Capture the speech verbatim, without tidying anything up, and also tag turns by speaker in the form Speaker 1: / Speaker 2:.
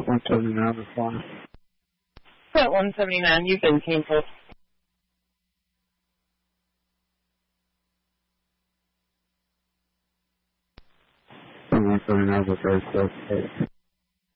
Speaker 1: one seventy-nine before.
Speaker 2: Flight one seventy-nine, you've been canceled.
Speaker 1: one seventy-nine was very close.